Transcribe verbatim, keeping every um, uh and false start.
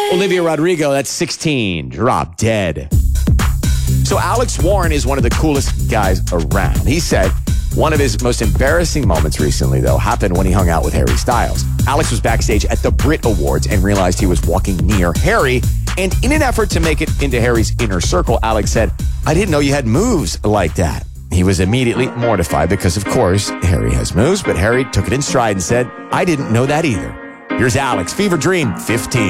Olivia Rodrigo, that's sixteen. Drop Dead. So Alex Warren is one of the coolest guys around. He said one of his most embarrassing moments recently, though, happened when he hung out with Harry Styles. Alex was backstage at the Brit Awards and realized he was walking near Harry. And in an effort to make it into Harry's inner circle, Alex said, "I didn't know you had moves like that." He was immediately mortified because, of course, Harry has moves, but Harry took it in stride and said, "I didn't know that either." Here's Alex, Fever Dream fifteen.